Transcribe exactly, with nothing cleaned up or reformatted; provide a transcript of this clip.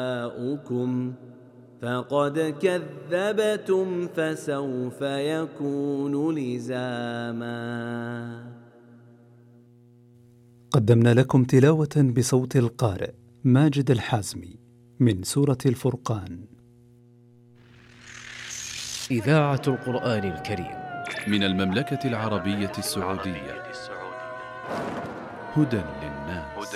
آباؤكم فقد كذبتم فسوف يكون لزاما. قدمنا لكم تلاوة بصوت القارئ ماجد الحازمي من سورة الفرقان. إذاعة القرآن الكريم من المملكة العربية السعودية. هدى للناس.